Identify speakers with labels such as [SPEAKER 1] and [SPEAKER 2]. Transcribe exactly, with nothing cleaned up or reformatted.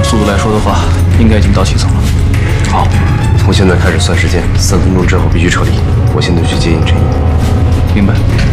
[SPEAKER 1] 速度来说的话，应该已经到七层了。
[SPEAKER 2] 好，从现在开始算时间，三分钟之后必须撤离。我现在去接应陈毅。
[SPEAKER 1] 明白。